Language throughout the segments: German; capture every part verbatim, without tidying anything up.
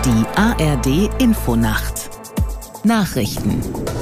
Die A R D Infonacht Nachrichten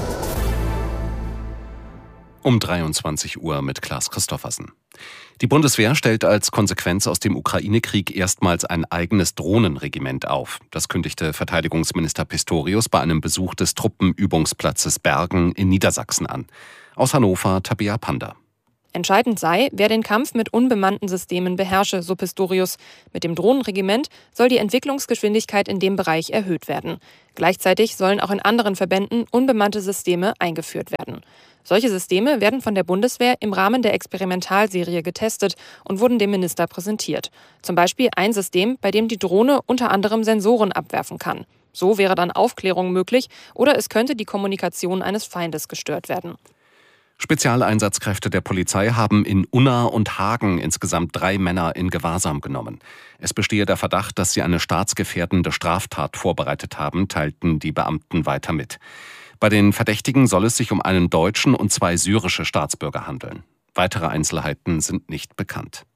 um dreiundzwanzig Uhr mit Klaas Christoffersen. Die Bundeswehr stellt als Konsequenz aus dem Ukraine-Krieg erstmals ein eigenes Drohnenregiment auf. Das kündigte Verteidigungsminister Pistorius bei einem Besuch des Truppenübungsplatzes Bergen in Niedersachsen an. Aus Hannover Tabea Panda. Entscheidend sei, wer den Kampf mit unbemannten Systemen beherrsche, so Pistorius. Mit dem Drohnenregiment soll die Entwicklungsgeschwindigkeit in dem Bereich erhöht werden. Gleichzeitig sollen auch in anderen Verbänden unbemannte Systeme eingeführt werden. Solche Systeme werden von der Bundeswehr im Rahmen der Experimentalserie getestet und wurden dem Minister präsentiert. Zum Beispiel ein System, bei dem die Drohne unter anderem Sensoren abwerfen kann. So wäre dann Aufklärung möglich oder es könnte die Kommunikation eines Feindes gestört werden. Spezialeinsatzkräfte der Polizei haben in Unna und Hagen insgesamt drei Männer in Gewahrsam genommen. Es bestehe der Verdacht, dass sie eine staatsgefährdende Straftat vorbereitet haben, teilten die Beamten weiter mit. Bei den Verdächtigen soll es sich um einen deutschen und zwei syrische Staatsbürger handeln. Weitere Einzelheiten sind nicht bekannt.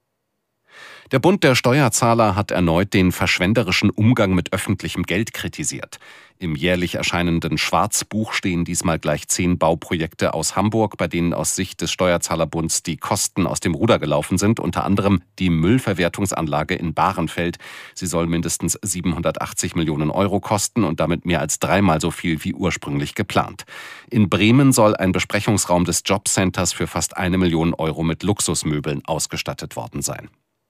Der Bund der Steuerzahler hat erneut den verschwenderischen Umgang mit öffentlichem Geld kritisiert. Im jährlich erscheinenden Schwarzbuch stehen diesmal gleich zehn Bauprojekte aus Hamburg, bei denen aus Sicht des Steuerzahlerbunds die Kosten aus dem Ruder gelaufen sind, unter anderem die Müllverwertungsanlage in Bahrenfeld. Sie soll mindestens siebenhundertachtzig Millionen Euro kosten und damit mehr als dreimal so viel wie ursprünglich geplant. In Bremen soll ein Besprechungsraum des Jobcenters für fast eine Million Euro mit Luxusmöbeln ausgestattet worden sein.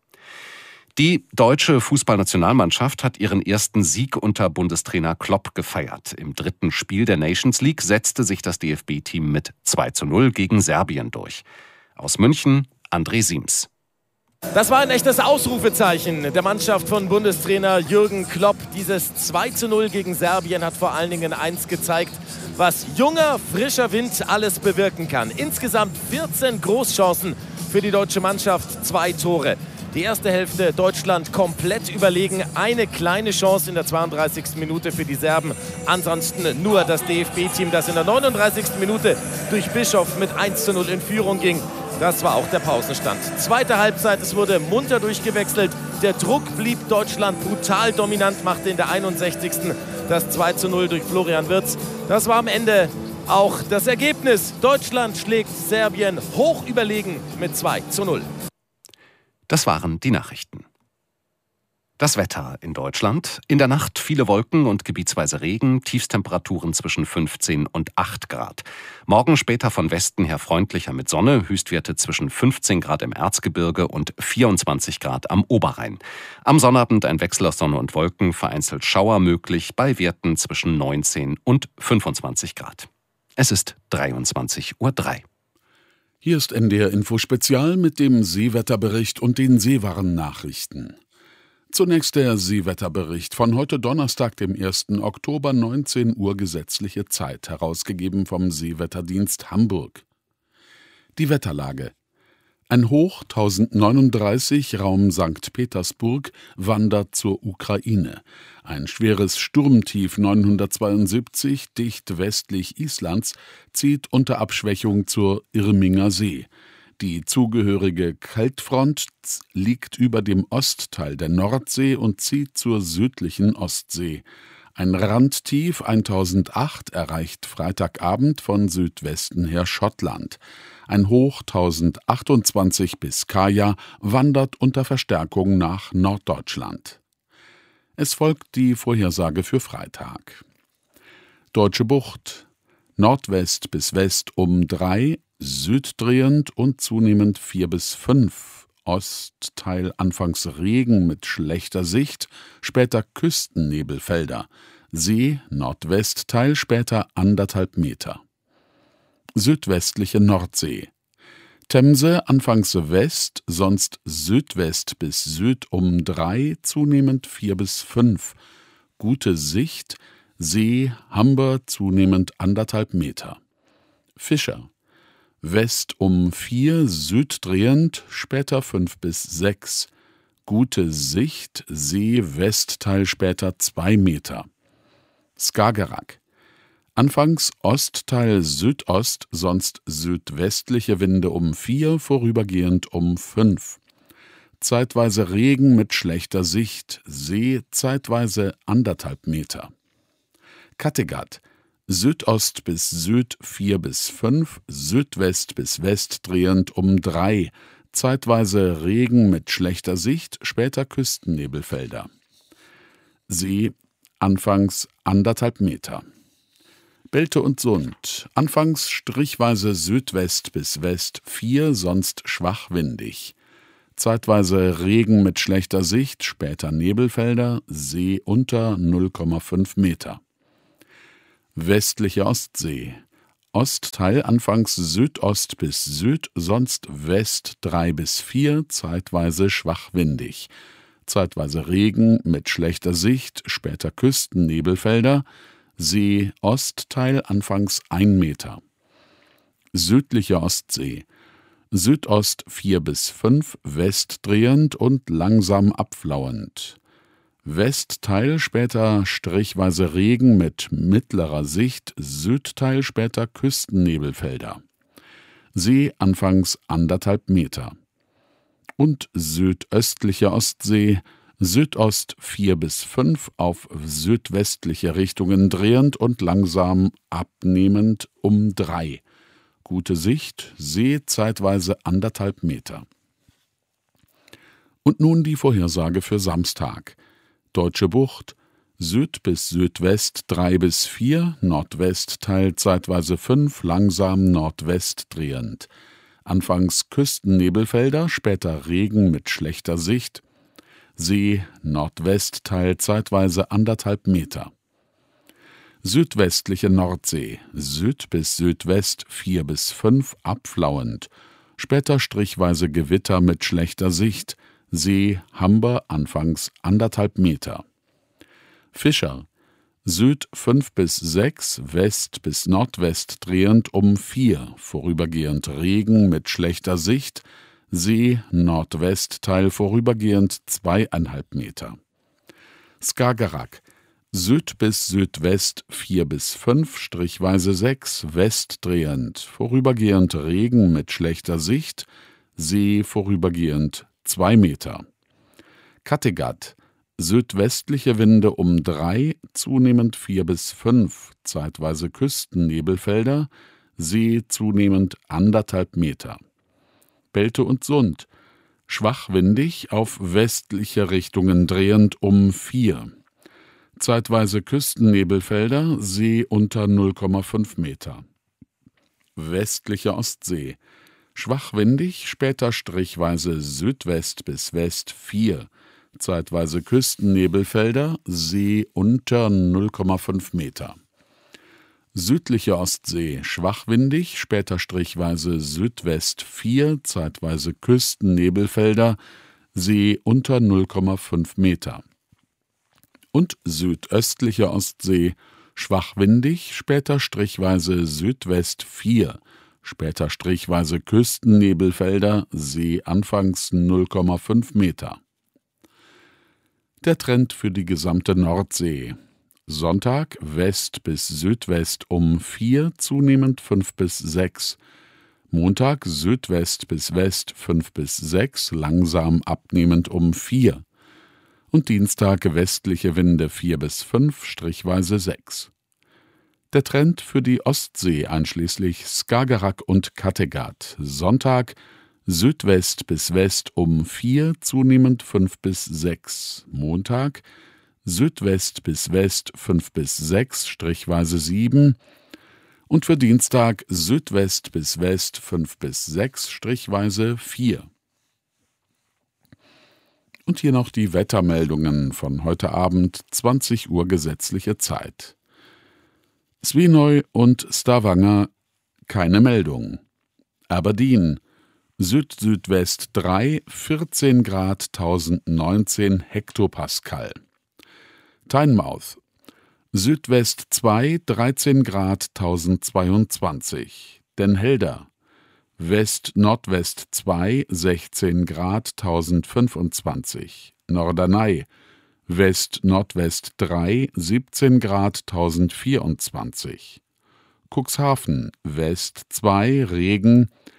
Die deutsche Fußballnationalmannschaft hat ihren ersten Sieg unter Bundestrainer Klopp gefeiert. Im dritten Spiel der Nations League setzte sich das D F B-Team mit zwei zu null gegen Serbien durch. Aus München, André Siems. Das war ein echtes Ausrufezeichen der Mannschaft von Bundestrainer Jürgen Klopp. Dieses zwei zu null gegen Serbien hat vor allen Dingen eins gezeigt, was junger, frischer Wind alles bewirken kann. Insgesamt vierzehn Großchancen für die deutsche Mannschaft, zwei Tore. Die erste Hälfte Deutschland komplett überlegen. Eine kleine Chance in der zweiunddreißigsten Minute für die Serben. Ansonsten nur das D F B-Team, das in der neununddreißigsten Minute durch Bischof mit eins zu null in Führung ging. Das war auch der Pausenstand. Zweite Halbzeit, es wurde munter durchgewechselt. Der Druck blieb Deutschland brutal dominant, machte in der einundsechzigsten das zwei zu null durch Florian Wirtz. Das war am Ende auch das Ergebnis. Deutschland schlägt Serbien hoch überlegen mit zwei zu null. Das waren die Nachrichten. Das Wetter in Deutschland. In der Nacht viele Wolken und gebietsweise Regen, Tiefstemperaturen zwischen fünfzehn und acht Grad. Morgen später von Westen her freundlicher mit Sonne, Höchstwerte zwischen fünfzehn Grad im Erzgebirge und vierundzwanzig Grad am Oberrhein. Am Sonnabend ein Wechsel aus Sonne und Wolken, vereinzelt Schauer möglich bei Werten zwischen neunzehn und fünfundzwanzig Grad. Es ist dreiundzwanzig Uhr drei. Hier ist N D R Info Spezial mit dem Seewetterbericht und den Seewarn-Nachrichten. Zunächst der Seewetterbericht von heute Donnerstag, dem ersten Oktober, neunzehn Uhr gesetzliche Zeit, herausgegeben vom Seewetterdienst Hamburg. Die Wetterlage. Ein Hoch tausendneununddreißig Raum Sankt Petersburg wandert zur Ukraine. Ein schweres Sturmtief neunhundertzweiundsiebzig dicht westlich Islands zieht unter Abschwächung zur Irminger See. Die zugehörige Kaltfront liegt über dem Ostteil der Nordsee und zieht zur südlichen Ostsee. Ein Randtief tausendacht erreicht Freitagabend von Südwesten her Schottland. Ein Hoch tausendachtundzwanzig bis Kaja wandert unter Verstärkung nach Norddeutschland. Es folgt die Vorhersage für Freitag. Deutsche Bucht. Nordwest bis West um drei, süddrehend und zunehmend vier bis fünf. Ostteil anfangs Regen mit schlechter Sicht, später Küstennebelfelder. See, Nordwestteil später anderthalb Meter. Südwestliche Nordsee. Themse anfangs West, sonst Südwest bis Süd um drei, zunehmend vier bis fünf. Gute Sicht, See, Humber zunehmend anderthalb Meter. Fischer. West um vier, süddrehend, später fünf bis sechs. Gute Sicht, See, Westteil später zwei Meter. Skagerrak. Anfangs Ostteil Südost, sonst südwestliche Winde um vier, vorübergehend um fünf. zeitweise Regen mit schlechter Sicht, See zeitweise anderthalb Meter. Kattegat, Südost bis Süd vier bis fünf, Südwest bis West drehend um drei, zeitweise Regen mit schlechter Sicht, später Küstennebelfelder. See anfangs anderthalb Meter. Belte und Sund, anfangs strichweise Südwest bis West vier, sonst schwach windig. Zeitweise Regen mit schlechter Sicht, später Nebelfelder, See unter null Komma fünf Meter. Westliche Ostsee, Ostteil anfangs Südost bis Süd, sonst West drei bis vier, zeitweise schwach windig. Zeitweise Regen mit schlechter Sicht, später Küstennebelfelder, See Ostteil anfangs ein Meter. Südliche Ostsee, Südost vier bis fünf, westdrehend und langsam abflauend. Westteil später strichweise Regen mit mittlerer Sicht, Südteil später Küstennebelfelder. See anfangs anderthalb Meter. Und südöstliche Ostsee, Südost vier bis fünf, auf südwestliche Richtungen drehend und langsam abnehmend um drei. Gute Sicht, See zeitweise anderthalb Meter. Und nun die Vorhersage für Samstag. Deutsche Bucht, Süd bis Südwest drei bis vier, Nordwestteil zeitweise fünf, langsam Nordwest drehend. Anfangs Küstennebelfelder, später Regen mit schlechter Sicht. See Nordwestteil zeitweise anderthalb Meter. Südwestliche Nordsee, Süd bis Südwest vier bis fünf, abflauend. Später strichweise Gewitter mit schlechter Sicht. See Hamber anfangs anderthalb Meter. Fischer, Süd fünf bis sechs, West bis Nordwest drehend um vier, vorübergehend Regen mit schlechter Sicht. See Nordwestteil vorübergehend zweieinhalb Meter. Skagerrak, Süd bis Südwest vier bis fünf, strichweise sechs, westdrehend, vorübergehend Regen mit schlechter Sicht, See vorübergehend zwei Meter. Kattegat, südwestliche Winde um drei, zunehmend vier bis fünf, zeitweise Küstennebelfelder, See zunehmend anderthalb Meter. Belte und Sund, schwach windig, auf westliche Richtungen drehend um vier. Zeitweise Küstennebelfelder, See unter null Komma fünf Meter. Westliche Ostsee, schwach windig, später strichweise Südwest bis West vier. Zeitweise Küstennebelfelder, See unter null Komma fünf Meter. Südliche Ostsee, schwach windig, später strichweise Südwest vier, zeitweise Küstennebelfelder, See unter null Komma fünf Meter. Und südöstliche Ostsee, schwach windig, später strichweise Südwest vier, später strichweise Küstennebelfelder, See anfangs null Komma fünf Meter. Der Trend für die gesamte Nordsee. Sonntag West bis Südwest um vier, zunehmend fünf bis sechs. Montag Südwest bis West fünf bis sechs, langsam abnehmend um vier. Und Dienstag westliche Winde vier bis fünf, strichweise sechs. Der Trend für die Ostsee einschließlich Skagerrak und Kattegat. Sonntag Südwest bis West um vier, zunehmend fünf bis sechs. Montag Südwest bis West fünf bis sechs, strichweise sieben. Und für Dienstag Südwest bis West fünf bis sechs, strichweise vier. Und hier noch die Wettermeldungen von heute Abend, zwanzig Uhr gesetzliche Zeit. Svínoy und Stavanger keine Meldung. Aberdeen Süd-Südwest drei, vierzehn Grad tausendneunzehn Hektopascal. Tynemouth Südwest zwei, dreizehn Grad tausendzweiundzwanzig. Den Helder West-Nordwest zwei, sechzehn Grad tausendfünfundzwanzig. Norderney West-Nordwest drei, siebzehn Grad tausendvierundzwanzig. Cuxhaven West zwei, Regen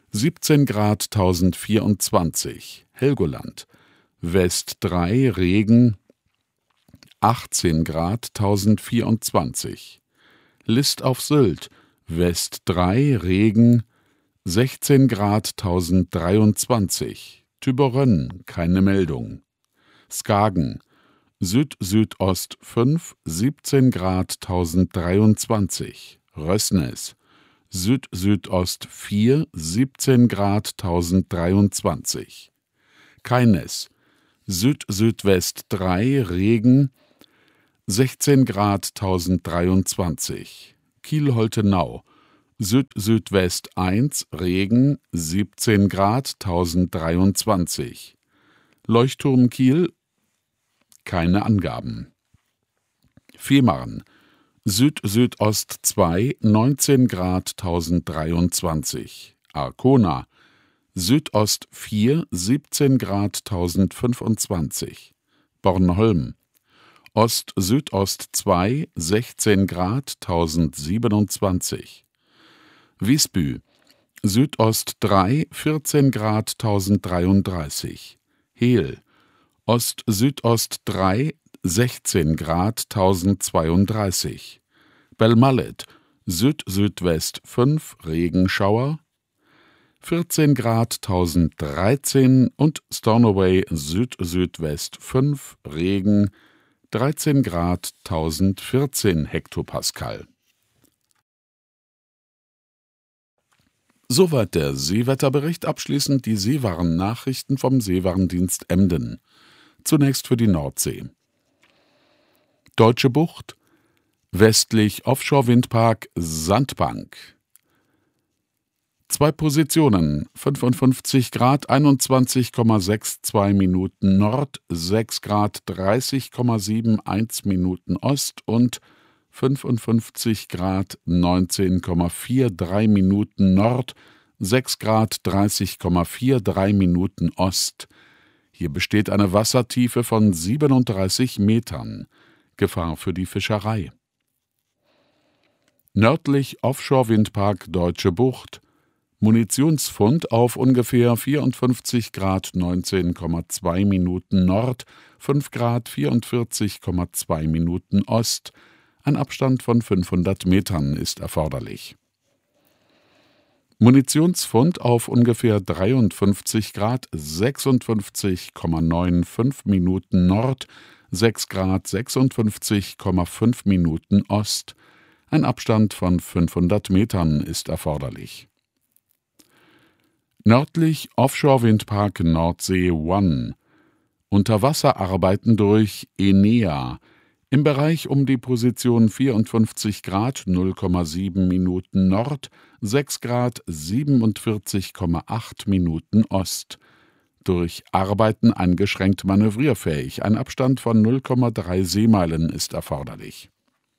siebzehn Grad tausendvierundzwanzig. Helgoland, West drei, Regen, achtzehn Grad tausendvierundzwanzig. List auf Sylt, West drei, Regen, sechzehn Grad tausenddreiundzwanzig. Tüberen, keine Meldung. Skagen, Süd-Südost fünf, siebzehn Grad tausenddreiundzwanzig. Rößnes, Süd-Südost vier, siebzehn Grad tausenddreiundzwanzig. Keines, Süd-Südwest drei, Regen, sechzehn Grad tausenddreiundzwanzig. Kiel-Holtenau, Süd-Südwest eins, Regen, siebzehn Grad tausenddreiundzwanzig. Leuchtturm Kiel, keine Angaben. Fehmarn, Süd-Südost zwei, neunzehn Grad tausenddreiundzwanzig. Arkona, Südost vier, siebzehn Grad tausendfünfundzwanzig. Bornholm, Ost-Südost zwei, sechzehn Grad tausendsiebenundzwanzig. Visby, Südost drei, vierzehn Grad tausenddreiunddreißig. Hehl, Ost-Südost drei, sechzehn Grad tausendzweiunddreißig. Belmallet, Süd-Südwest fünf, Regenschauer, vierzehn Grad tausenddreizehn und Stornoway, Süd-Südwest fünf, Regen, dreizehn Grad tausendvierzehn Hektopascal. Soweit der Seewetterbericht, abschließend die Seewarn-Nachrichten vom Seewarndienst Emden. Zunächst für die Nordsee. Deutsche Bucht, westlich Offshore-Windpark Sandbank. Zwei Positionen, fünfundfünfzig Grad einundzwanzig Komma zweiundsechzig Minuten Nord, sechs Grad dreißig Komma einundsiebzig Minuten Ost und fünfundfünfzig Grad neunzehn Komma dreiundvierzig Minuten Nord, sechs Grad dreißig Komma dreiundvierzig Minuten Ost. Hier besteht eine Wassertiefe von siebenunddreißig Metern. Gefahr für die Fischerei. Nördlich Offshore-Windpark Deutsche Bucht. Munitionsfund auf ungefähr vierundfünfzig Grad neunzehn Komma zwei Minuten Nord, fünf Grad vierundvierzig Komma zwei Minuten Ost. Ein Abstand von fünfhundert Metern ist erforderlich. Munitionsfund auf ungefähr dreiundfünfzig Grad sechsundfünfzig Komma fünfundneunzig Minuten Nord, sechs Grad sechsundfünfzig Komma fünf Minuten Ost. Ein Abstand von fünfhundert Metern ist erforderlich. Nördlich Offshore-Windpark Nordsee One. Unterwasserarbeiten durch Enea. Im Bereich um die Position vierundfünfzig Grad null Komma sieben Minuten Nord, sechs Grad siebenundvierzig Komma acht Minuten Ost. Durch Arbeiten eingeschränkt manövrierfähig. Ein Abstand von null Komma drei Seemeilen ist erforderlich.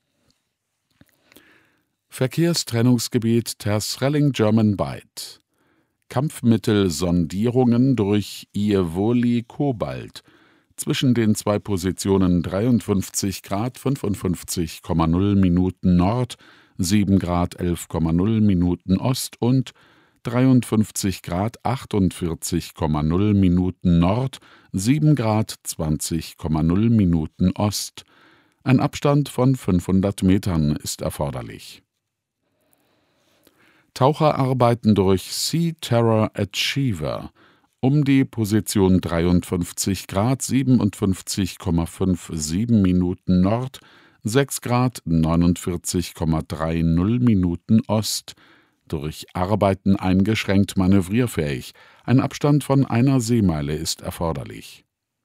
Verkehrstrennungsgebiet Terschelling German Bight. Kampfmittelsondierungen durch Ievoli Cobalt. Zwischen den zwei Positionen dreiundfünfzig Grad fünfundfünfzig Komma null Minuten Nord, sieben Grad elf Komma null Minuten Ost und dreiundfünfzig Grad achtundvierzig Komma null Minuten Nord, sieben Grad zwanzig Komma null Minuten Ost. Ein Abstand von fünfhundert Metern ist erforderlich. Taucherarbeiten durch Sea Terror Achiever. Um die Position dreiundfünfzig Grad siebenundfünfzig Komma siebenundfünfzig Minuten Nord, sechs Grad neunundvierzig Komma dreißig Minuten Ost. Durch Arbeiten eingeschränkt manövrierfähig. Ein Abstand von einer Seemeile ist erforderlich.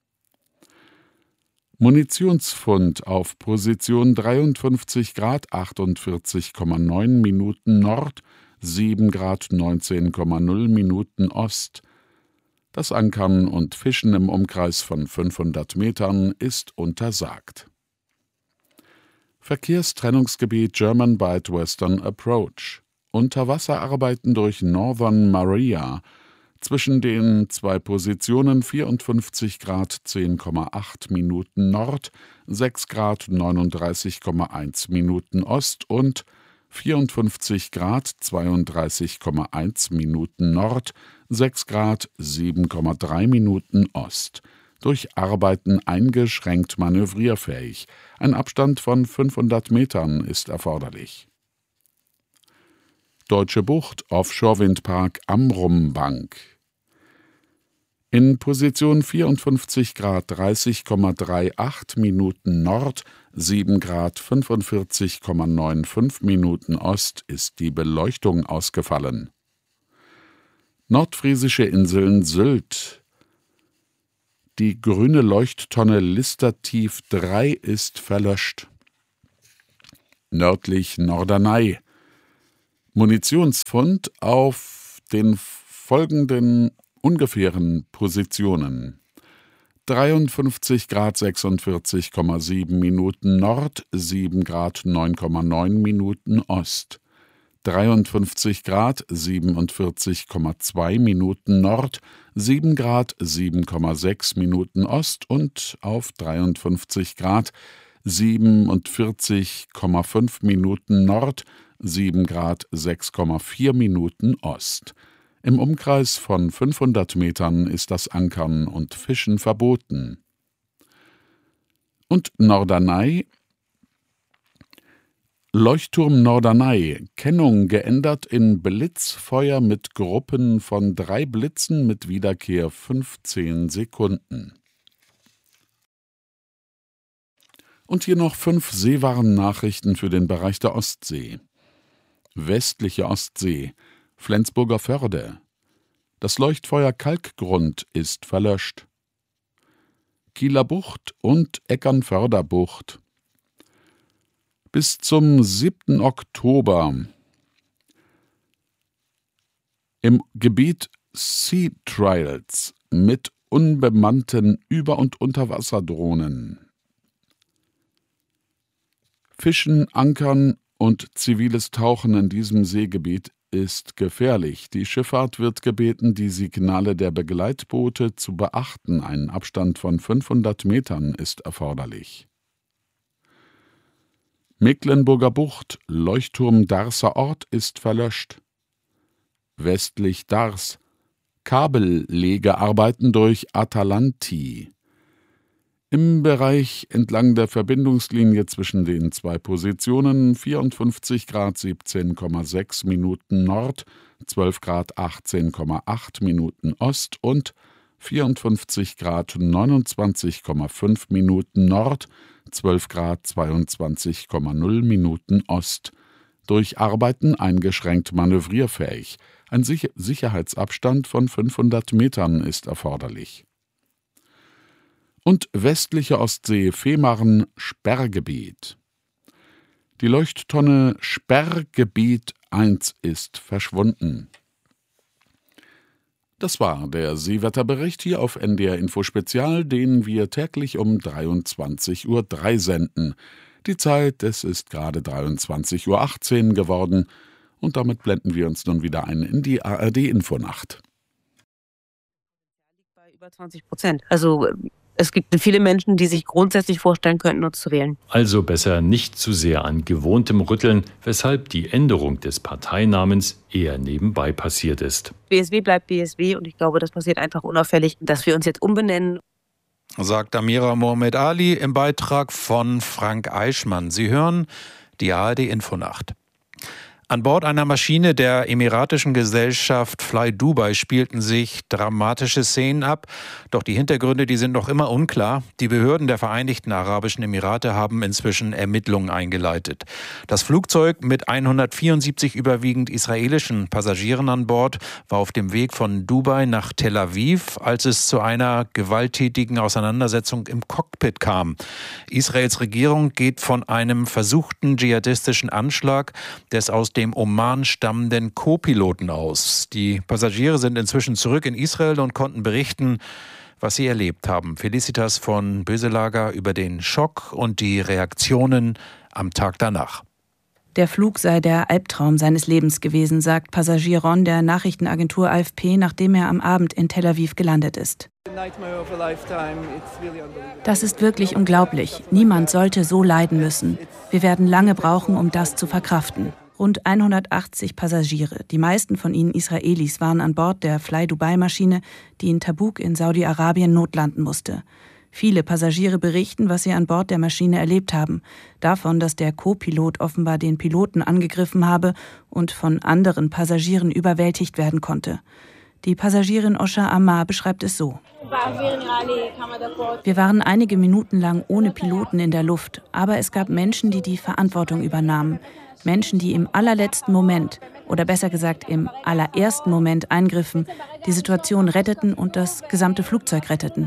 Munitionsfund auf Position dreiundfünfzig Grad achtundvierzig Komma neun Minuten Nord, sieben Grad neunzehn Komma null Minuten Ost. Das Ankern und Fischen im Umkreis von fünfhundert Metern ist untersagt. Verkehrstrennungsgebiet German Bight Western Approach. Unterwasserarbeiten durch Northern Maria. Zwischen den zwei Positionen vierundfünfzig Grad zehn Komma acht Minuten Nord, sechs Grad neununddreißig Komma eins Minuten Ost und vierundfünfzig Grad zweiunddreißig Komma eins Minuten Nord, sechs Grad sieben Komma drei Minuten Ost. Durch Arbeiten eingeschränkt manövrierfähig. Ein Abstand von fünfhundert Metern ist erforderlich. Deutsche Bucht, Offshore-Windpark Amrum Bank. In Position vierundfünfzig Grad dreißig Komma achtunddreißig Minuten Nord, sieben Grad fünfundvierzig Komma fünfundneunzig Minuten Ost ist die Beleuchtung ausgefallen. Nordfriesische Inseln Sylt. Die grüne Leuchttonne Listertief drei ist verlöscht. Nördlich Norderney. Munitionsfund auf den folgenden ungefähren Positionen: dreiundfünfzig Grad sechsundvierzig Komma sieben Minuten Nord, sieben Grad neun Komma neun Minuten Ost, dreiundfünfzig Grad siebenundvierzig Komma zwei Minuten Nord, sieben Grad sieben Komma sechs Minuten Ost und auf dreiundfünfzig Grad siebenundvierzig Komma fünf Minuten Nord, sieben Grad sechs Komma vier Minuten Ost. Im Umkreis von fünfhundert Metern ist das Ankern und Fischen verboten. Und Norderney. Leuchtturm Norderney. Kennung geändert in Blitzfeuer mit Gruppen von drei Blitzen mit Wiederkehr fünfzehn Sekunden. Und hier noch fünf Seewarnnachrichten für den Bereich der Ostsee. Westliche Ostsee, Flensburger Förde. Das Leuchtfeuer Kalkgrund ist verlöscht. Kieler Bucht und Eckernförder Bucht. Bis zum siebten Oktober im Gebiet Sea Trials mit unbemannten Über- und Unterwasserdrohnen. Fischen, Ankern und ziviles Tauchen in diesem Seegebiet ist gefährlich. Die Schifffahrt wird gebeten, die Signale der Begleitboote zu beachten. Ein Abstand von fünfhundert Metern ist erforderlich. Mecklenburger Bucht, Leuchtturm Darßer Ort ist verlöscht. Westlich Dars, Kabellegearbeiten durch Atalanti. Im Bereich entlang der Verbindungslinie zwischen den zwei Positionen vierundfünfzig Grad siebzehn Komma sechs Minuten Nord, zwölf Grad achtzehn Komma acht Minuten Ost und vierundfünfzig Grad neunundzwanzig Komma fünf Minuten Nord, zwölf Grad zweiundzwanzig Komma null Minuten Ost. Durch Arbeiten eingeschränkt manövrierfähig. Ein Sicher- Sicherheitsabstand von fünfhundert Metern ist erforderlich. Und westliche Ostsee Fehmarn Sperrgebiet. Die Leuchttonne Sperrgebiet eins ist verschwunden. Das war der Seewetterbericht hier auf N D R Info Spezial, den wir täglich um dreiundzwanzig Uhr drei senden. Die Zeit, es ist gerade dreiundzwanzig Uhr achtzehn geworden und damit blenden wir uns nun wieder ein in die A R D Infonacht. Bei über zwanzig Prozent. Also es gibt viele Menschen, die sich grundsätzlich vorstellen könnten, uns zu wählen. Also besser nicht zu sehr an gewohntem Rütteln, weshalb die Änderung des Parteinamens eher nebenbei passiert ist. B S W bleibt B S W und ich glaube, das passiert einfach unauffällig, dass wir uns jetzt umbenennen. Sagt Amira Mohamed Ali im Beitrag von Frank Eichmann. Sie hören die A R D Infonacht. An Bord einer Maschine der emiratischen Gesellschaft Fly Dubai spielten sich dramatische Szenen ab. Doch die Hintergründe, die sind noch immer unklar. Die Behörden der Vereinigten Arabischen Emirate haben inzwischen Ermittlungen eingeleitet. Das Flugzeug mit hundertvierundsiebzig überwiegend israelischen Passagieren an Bord war auf dem Weg von Dubai nach Tel Aviv, als es zu einer gewalttätigen Auseinandersetzung im Cockpit kam. Israels Regierung geht von einem versuchten dschihadistischen Anschlag des aus dem Oman stammenden Co-Piloten aus. Die Passagiere sind inzwischen zurück in Israel und konnten berichten, was sie erlebt haben. Felicitas von Böselager über den Schock und die Reaktionen am Tag danach. Der Flug sei der Albtraum seines Lebens gewesen, sagt Passagier Ron der Nachrichtenagentur A F P, nachdem er am Abend in Tel Aviv gelandet ist. Das ist wirklich unglaublich. Niemand sollte so leiden müssen. Wir werden lange brauchen, um das zu verkraften. Rund hundertachtzig Passagiere, die meisten von ihnen Israelis, waren an Bord der Fly-Dubai-Maschine, die in Tabuk in Saudi-Arabien notlanden musste. Viele Passagiere berichten, was sie an Bord der Maschine erlebt haben. Davon, dass der Co-Pilot offenbar den Piloten angegriffen habe und von anderen Passagieren überwältigt werden konnte. Die Passagierin Osha Ammar beschreibt es so: Wir waren einige Minuten lang ohne Piloten in der Luft, aber es gab Menschen, die die Verantwortung übernahmen. Menschen, die im allerletzten Moment, oder besser gesagt im allerersten Moment eingriffen, die Situation retteten und das gesamte Flugzeug retteten.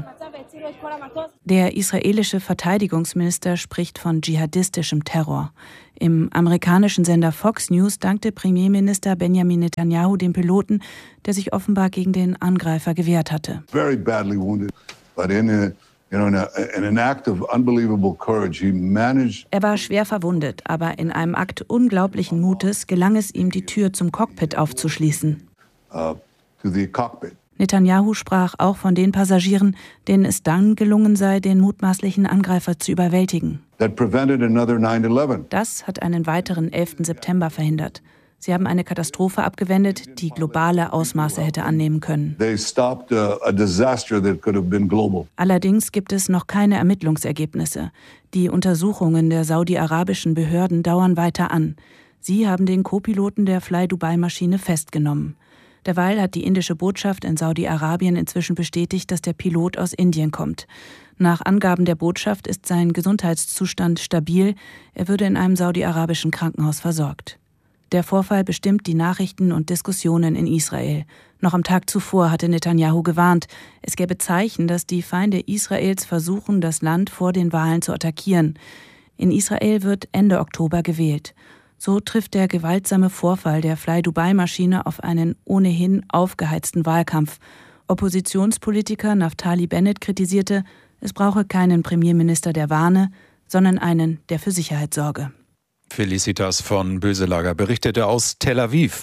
Der israelische Verteidigungsminister spricht von dschihadistischem Terror. Im amerikanischen Sender Fox News dankte Premierminister Benjamin Netanyahu dem Piloten, der sich offenbar gegen den Angreifer gewehrt hatte. Very badly wounded, but in a You know, in, a, in an act of unbelievable courage, he managed. Er war schwer verwundet, aber in einem Akt unglaublichen Mutes gelang es ihm, die Tür zum Cockpit aufzuschließen. Uh, to the cockpit. Netanyahu sprach auch von den Passagieren, denen es dann gelungen sei, den mutmaßlichen Angreifer zu überwältigen. That prevented another nine eleven. Das hat einen weiteren elften September verhindert. Sie haben eine Katastrophe abgewendet, die globale Ausmaße hätte annehmen können. They stopped a, a disaster that could have been global. Allerdings gibt es noch keine Ermittlungsergebnisse. Die Untersuchungen der saudi-arabischen Behörden dauern weiter an. Sie haben den Co-Piloten der Fly-Dubai-Maschine festgenommen. Derweil hat die indische Botschaft in Saudi-Arabien inzwischen bestätigt, dass der Pilot aus Indien kommt. Nach Angaben der Botschaft ist sein Gesundheitszustand stabil. Er würde in einem saudi-arabischen Krankenhaus versorgt. Der Vorfall bestimmt die Nachrichten und Diskussionen in Israel. Noch am Tag zuvor hatte Netanyahu gewarnt, es gäbe Zeichen, dass die Feinde Israels versuchen, das Land vor den Wahlen zu attackieren. In Israel wird Ende Oktober gewählt. So trifft der gewaltsame Vorfall der Fly-Dubai-Maschine auf einen ohnehin aufgeheizten Wahlkampf. Oppositionspolitiker Naftali Bennett kritisierte, es brauche keinen Premierminister, der warne, sondern einen, der für Sicherheit sorge. Felicitas von Böselager berichtete aus Tel Aviv.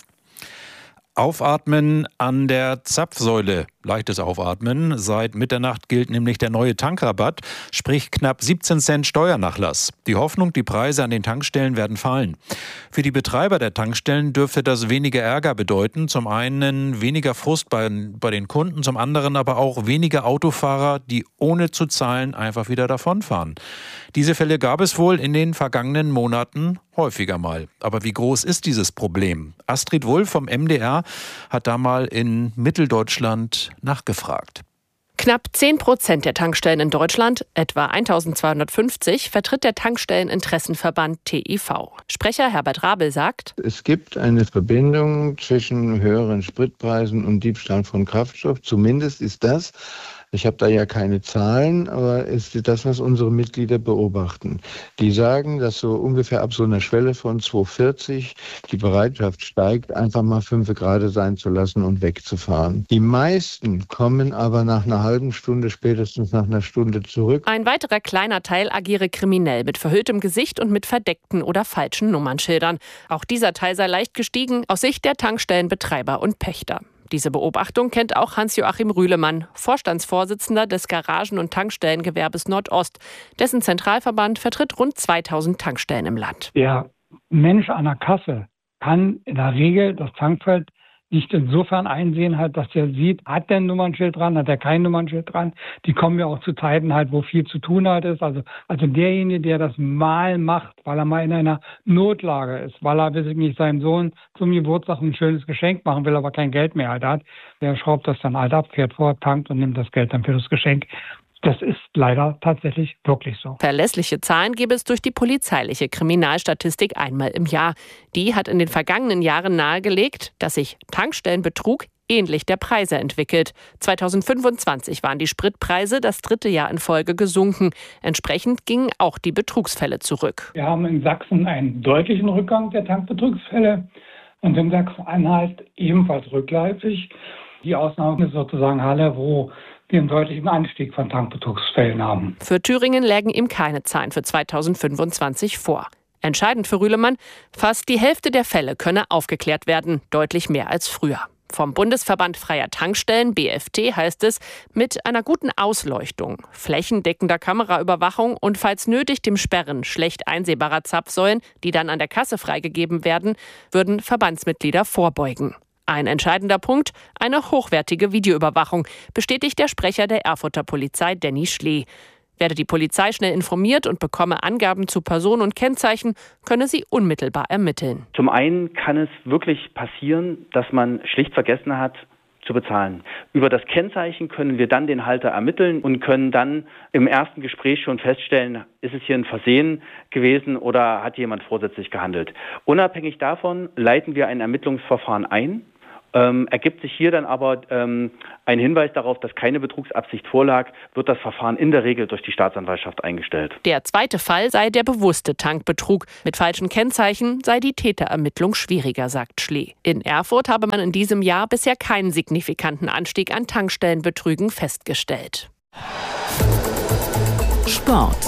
Aufatmen an der Zapfsäule. Leichtes Aufatmen. Seit Mitternacht gilt nämlich der neue Tankrabatt, sprich knapp siebzehn Cent Steuernachlass. Die Hoffnung, die Preise an den Tankstellen werden fallen. Für die Betreiber der Tankstellen dürfte das weniger Ärger bedeuten. Zum einen weniger Frust bei, bei den Kunden, zum anderen aber auch weniger Autofahrer, die ohne zu zahlen einfach wieder davonfahren. Diese Fälle gab es wohl in den vergangenen Monaten häufiger mal. Aber wie groß ist dieses Problem? Astrid Wulff vom M D R hat da mal in Mitteldeutschland nachgefragt. Knapp zehn Prozent der Tankstellen in Deutschland, etwa eintausendzweihundertfünfzig, vertritt der Tankstelleninteressenverband T I V. Sprecher Herbert Rabel sagt: Es gibt eine Verbindung zwischen höheren Spritpreisen und Diebstahl von Kraftstoff. Zumindest ist das, ich habe da ja keine Zahlen, aber es ist das, was unsere Mitglieder beobachten. Die sagen, dass so ungefähr ab so einer Schwelle von zwei vierzig die Bereitschaft steigt, einfach mal fünf Grad sein zu lassen und wegzufahren. Die meisten kommen aber nach einer halben Stunde, spätestens nach einer Stunde zurück. Ein weiterer kleiner Teil agiere kriminell mit verhülltem Gesicht und mit verdeckten oder falschen Nummernschildern. Auch dieser Teil sei leicht gestiegen aus Sicht der Tankstellenbetreiber und Pächter. Diese Beobachtung kennt auch Hans-Joachim Rühlemann, Vorstandsvorsitzender des Garagen- und Tankstellengewerbes Nordost. Dessen Zentralverband vertritt rund zweitausend Tankstellen im Land. Der Mensch an der Kasse kann in der Regel das Tankfeld nicht insofern einsehen, halt, dass der sieht, hat der ein Nummernschild dran, hat der kein Nummernschild dran. Die kommen ja auch zu Zeiten halt, wo viel zu tun halt ist. Also, also derjenige, der das mal macht, weil er mal in einer Notlage ist, weil er, weiß ich nicht, seinem Sohn zum Geburtstag ein schönes Geschenk machen will, aber kein Geld mehr halt hat, der schraubt das dann halt ab, fährt vor, tankt und nimmt das Geld dann für das Geschenk. Das ist leider tatsächlich wirklich so. Verlässliche Zahlen gäbe es durch die polizeiliche Kriminalstatistik einmal im Jahr. Die hat in den vergangenen Jahren nahegelegt, dass sich Tankstellenbetrug ähnlich der Preise entwickelt. zweitausendfünfundzwanzig waren die Spritpreise das dritte Jahr in Folge gesunken. Entsprechend gingen auch die Betrugsfälle zurück. Wir haben in Sachsen einen deutlichen Rückgang der Tankbetrugsfälle und in Sachsen-Anhalt ebenfalls rückläufig. Die Ausnahme ist sozusagen Halle, wo wir einen deutlichen Anstieg von Tankbetrugsfällen haben. Für Thüringen lägen ihm keine Zahlen für zweitausendfünfundzwanzig vor. Entscheidend für Rühlemann, fast die Hälfte der Fälle könne aufgeklärt werden, deutlich mehr als früher. Vom Bundesverband Freier Tankstellen, B F T, heißt es, mit einer guten Ausleuchtung, flächendeckender Kameraüberwachung und falls nötig dem Sperren schlecht einsehbarer Zapfsäulen, die dann an der Kasse freigegeben werden, würden Verbandsmitglieder vorbeugen. Ein entscheidender Punkt, eine hochwertige Videoüberwachung, bestätigt der Sprecher der Erfurter Polizei, Danny Schlee. Werde die Polizei schnell informiert und bekomme Angaben zu Person und Kennzeichen, könne sie unmittelbar ermitteln. Zum einen kann es wirklich passieren, dass man schlicht vergessen hat, zu bezahlen. Über das Kennzeichen können wir dann den Halter ermitteln und können dann im ersten Gespräch schon feststellen, ist es hier ein Versehen gewesen oder hat jemand vorsätzlich gehandelt. Unabhängig davon leiten wir ein Ermittlungsverfahren ein. Ähm, ergibt sich hier dann aber ähm, ein Hinweis darauf, dass keine Betrugsabsicht vorlag, wird das Verfahren in der Regel durch die Staatsanwaltschaft eingestellt. Der zweite Fall sei der bewusste Tankbetrug. Mit falschen Kennzeichen sei die Täterermittlung schwieriger, sagt Schlee. In Erfurt habe man in diesem Jahr bisher keinen signifikanten Anstieg an Tankstellenbetrügen festgestellt. Sport.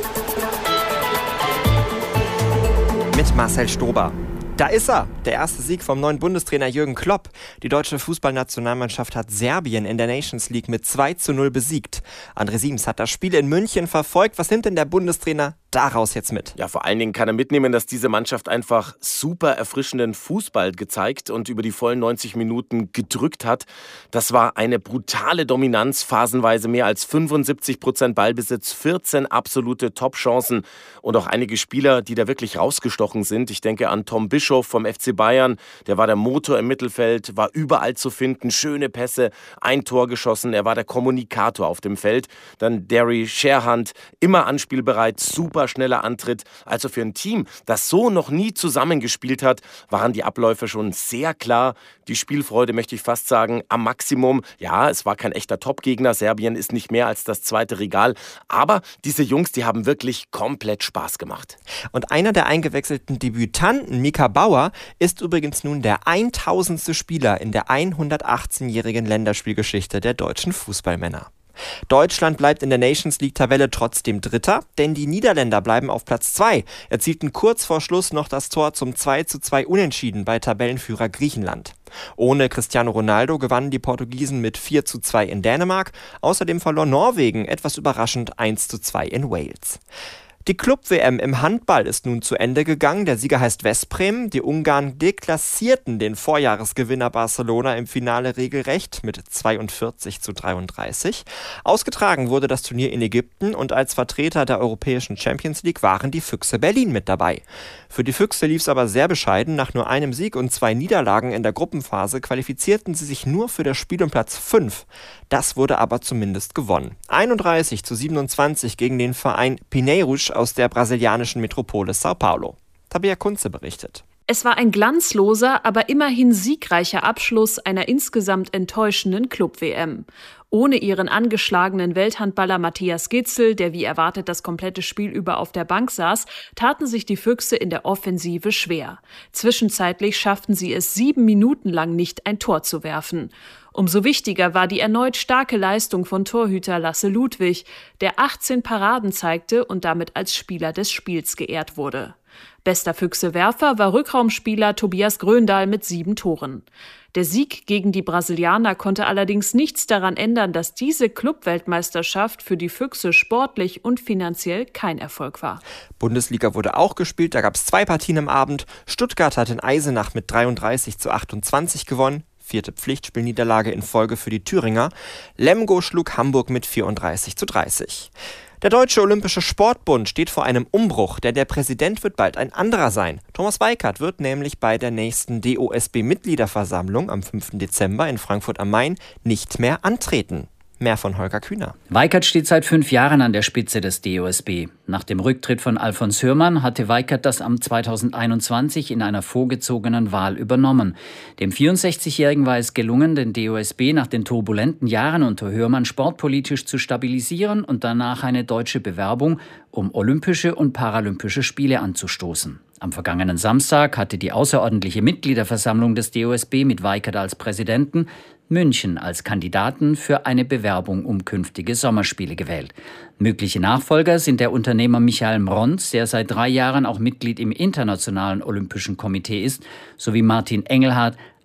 Mit Marcel Stober. Da ist er, der erste Sieg vom neuen Bundestrainer Jürgen Klopp. Die deutsche Fußballnationalmannschaft hat Serbien in der Nations League mit zwei zu null besiegt. André Siems hat das Spiel in München verfolgt. Was nimmt denn der Bundestrainer daraus jetzt mit? Ja, vor allen Dingen kann er mitnehmen, dass diese Mannschaft einfach super erfrischenden Fußball gezeigt und über die vollen neunzig Minuten gedrückt hat. Das war eine brutale Dominanz, phasenweise mehr als fünfundsiebzig Prozent Ballbesitz, vierzehn absolute Top-Chancen und auch einige Spieler, die da wirklich rausgestochen sind. Ich denke an Tom Bischof vom F C Bayern, der war der Motor im Mittelfeld, war überall zu finden, schöne Pässe, ein Tor geschossen, er war der Kommunikator auf dem Feld. Dann Derry Sherhand, immer anspielbereit, super schneller Antritt. Also für ein Team, das so noch nie zusammengespielt hat, waren die Abläufe schon sehr klar. Die Spielfreude, möchte ich fast sagen, am Maximum. Ja, es war kein echter Top-Gegner, Serbien ist nicht mehr als das zweite Regal, aber diese Jungs, die haben wirklich komplett Spaß gemacht. Und einer der eingewechselten Debütanten, Mika Bauer, ist übrigens nun der tausendste Spieler in der hundertachtzehnjährigen Länderspielgeschichte der deutschen Fußballmänner. Deutschland bleibt in der Nations League-Tabelle trotzdem Dritter, denn die Niederländer bleiben auf Platz zwei, erzielten kurz vor Schluss noch das Tor zum zwei zu zwei Unentschieden bei Tabellenführer Griechenland. Ohne Cristiano Ronaldo gewannen die Portugiesen mit vier zu zwei in Dänemark, außerdem verlor Norwegen etwas überraschend eins zu zwei in Wales. Die Club-W M im Handball ist nun zu Ende gegangen. Der Sieger heißt Veszprém. Die Ungarn deklassierten den Vorjahresgewinner Barcelona im Finale regelrecht mit zweiundvierzig zu dreiunddreißig. Ausgetragen wurde das Turnier in Ägypten und als Vertreter der europäischen Champions League waren die Füchse Berlin mit dabei. Für die Füchse lief es aber sehr bescheiden. Nach nur einem Sieg und zwei Niederlagen in der Gruppenphase qualifizierten sie sich nur für das Spiel um Platz fünf. Das wurde aber zumindest gewonnen. einunddreißig zu siebenundzwanzig gegen den Verein Pinheiros aus der brasilianischen Metropole Sao Paulo. Tabea Kunze berichtet. Es war ein glanzloser, aber immerhin siegreicher Abschluss einer insgesamt enttäuschenden Club-W M. Ohne ihren angeschlagenen Welthandballer Matthias Gitzel, der wie erwartet das komplette Spiel über auf der Bank saß, taten sich die Füchse in der Offensive schwer. Zwischenzeitlich schafften sie es sieben Minuten lang nicht, ein Tor zu werfen. Umso wichtiger war die erneut starke Leistung von Torhüter Lasse Ludwig, der achtzehn Paraden zeigte und damit als Spieler des Spiels geehrt wurde. Bester Füchse-Werfer war Rückraumspieler Tobias Gröndahl mit sieben Toren. Der Sieg gegen die Brasilianer konnte allerdings nichts daran ändern, dass diese Club-Weltmeisterschaft für die Füchse sportlich und finanziell kein Erfolg war. Bundesliga wurde auch gespielt, da gab es zwei Partien am Abend. Stuttgart hat in Eisenach mit dreiunddreißig zu achtundzwanzig gewonnen. Vierte Pflichtspielniederlage in Folge für die Thüringer. Lemgo schlug Hamburg mit vierunddreißig zu dreißig. Der Deutsche Olympische Sportbund steht vor einem Umbruch, denn der Präsident wird bald ein anderer sein. Thomas Weikert wird nämlich bei der nächsten D O S B-Mitgliederversammlung am fünften Dezember in Frankfurt am Main nicht mehr antreten. Mehr von Holger Kühner. Weikert steht seit fünf Jahren an der Spitze des D O S B. Nach dem Rücktritt von Alfons Hörmann hatte Weikert das Amt zweitausendeinundzwanzig in einer vorgezogenen Wahl übernommen. Dem vierundsechzigjährigen war es gelungen, den D O S B nach den turbulenten Jahren unter Hörmann sportpolitisch zu stabilisieren und danach eine deutsche Bewerbung um Olympische und Paralympische Spiele anzustoßen. Am vergangenen Samstag hatte die außerordentliche Mitgliederversammlung des D O S B mit Weikert als Präsidenten München als Kandidaten für eine Bewerbung um künftige Sommerspiele gewählt. Mögliche Nachfolger sind der Unternehmer Michael Mronz, der seit drei Jahren auch Mitglied im Internationalen Olympischen Komitee ist, sowie Martin Engelhardt,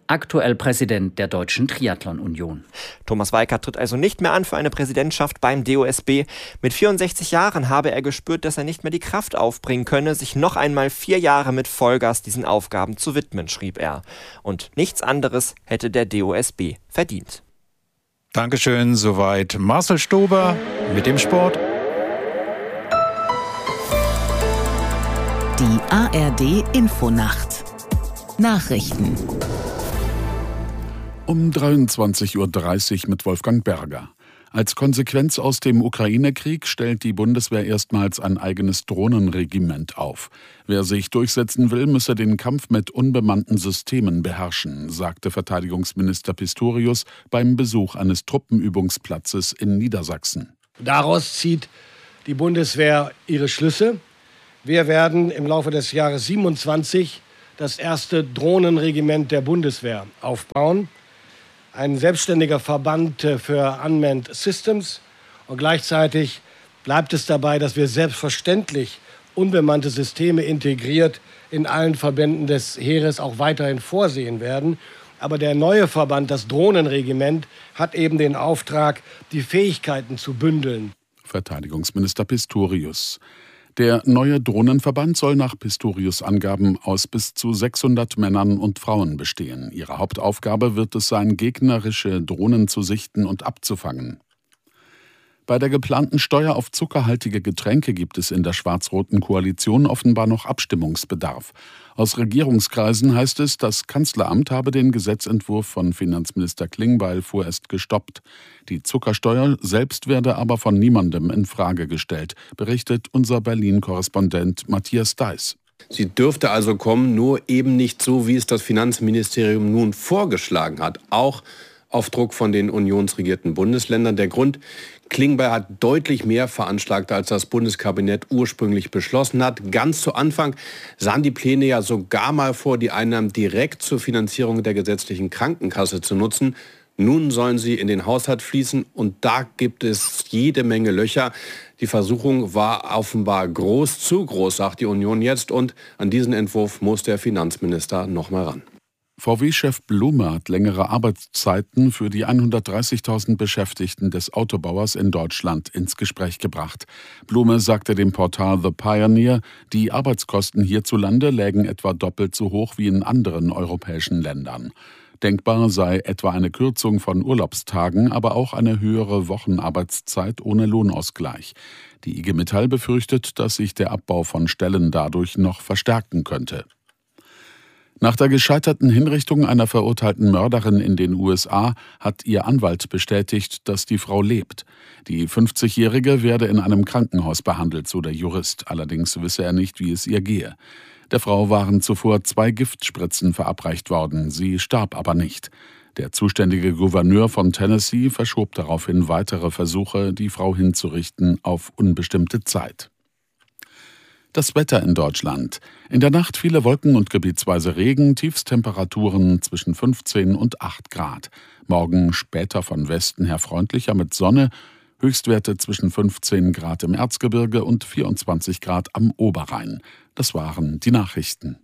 aktuell Präsident der Deutschen Triathlon-Union. Thomas Weikert tritt also nicht mehr an für eine Präsidentschaft beim D O S B. Mit vierundsechzig Jahren habe er gespürt, dass er nicht mehr die Kraft aufbringen könne, sich noch einmal vier Jahre mit Vollgas diesen Aufgaben zu widmen, schrieb er. Und nichts anderes hätte der D O S B verdient. Dankeschön, soweit Marcel Stober mit dem Sport. Die A R D Infonacht. Nachrichten. Um dreiundzwanzig Uhr dreißig mit Wolfgang Berger. Als Konsequenz aus dem Ukraine-Krieg stellt die Bundeswehr erstmals ein eigenes Drohnenregiment auf. Wer sich durchsetzen will, müsse den Kampf mit unbemannten Systemen beherrschen, sagte Verteidigungsminister Pistorius beim Besuch eines Truppenübungsplatzes in Niedersachsen. Daraus zieht die Bundeswehr ihre Schlüsse. Wir werden im Laufe des Jahres siebenundzwanzig das erste Drohnenregiment der Bundeswehr aufbauen. Ein selbstständiger Verband für Unmanned Systems. Und gleichzeitig bleibt es dabei, dass wir selbstverständlich unbemannte Systeme integriert in allen Verbänden des Heeres auch weiterhin vorsehen werden. Aber der neue Verband, das Drohnenregiment, hat eben den Auftrag, die Fähigkeiten zu bündeln. Verteidigungsminister Pistorius. Der neue Drohnenverband soll nach Pistorius' Angaben aus bis zu sechshundert Männern und Frauen bestehen. Ihre Hauptaufgabe wird es sein, gegnerische Drohnen zu sichten und abzufangen. Bei der geplanten Steuer auf zuckerhaltige Getränke gibt es in der schwarz-roten Koalition offenbar noch Abstimmungsbedarf. Aus Regierungskreisen heißt es, das Kanzleramt habe den Gesetzentwurf von Finanzminister Klingbeil vorerst gestoppt. Die Zuckersteuer selbst werde aber von niemandem in Frage gestellt, berichtet unser Berlin-Korrespondent Matthias Deiß. Sie dürfte also kommen, nur eben nicht so, wie es das Finanzministerium nun vorgeschlagen hat. Auch auf Druck von den unionsregierten Bundesländern. Der Grund: Klingbeil hat deutlich mehr veranschlagt, als das Bundeskabinett ursprünglich beschlossen hat. Ganz zu Anfang sahen die Pläne ja sogar mal vor, die Einnahmen direkt zur Finanzierung der gesetzlichen Krankenkasse zu nutzen. Nun sollen sie in den Haushalt fließen und da gibt es jede Menge Löcher. Die Versuchung war offenbar groß, zu groß, sagt die Union jetzt. Und an diesen Entwurf muss der Finanzminister noch mal ran. V W-Chef Blume hat längere Arbeitszeiten für die hundertdreißigtausend Beschäftigten des Autobauers in Deutschland ins Gespräch gebracht. Blume sagte dem Portal The Pioneer, die Arbeitskosten hierzulande lägen etwa doppelt so hoch wie in anderen europäischen Ländern. Denkbar sei etwa eine Kürzung von Urlaubstagen, aber auch eine höhere Wochenarbeitszeit ohne Lohnausgleich. Die I G Metall befürchtet, dass sich der Abbau von Stellen dadurch noch verstärken könnte. Nach der gescheiterten Hinrichtung einer verurteilten Mörderin in den U S A hat ihr Anwalt bestätigt, dass die Frau lebt. Die fünfzigjährige werde in einem Krankenhaus behandelt, so der Jurist. Allerdings wisse er nicht, wie es ihr gehe. Der Frau waren zuvor zwei Giftspritzen verabreicht worden. Sie starb aber nicht. Der zuständige Gouverneur von Tennessee verschob daraufhin weitere Versuche, die Frau hinzurichten, auf unbestimmte Zeit. Das Wetter in Deutschland. In der Nacht viele Wolken und gebietsweise Regen, Tiefstemperaturen zwischen fünfzehn und acht Grad. Morgen später von Westen her freundlicher mit Sonne, Höchstwerte zwischen fünfzehn Grad im Erzgebirge und vierundzwanzig Grad am Oberrhein. Das waren die Nachrichten.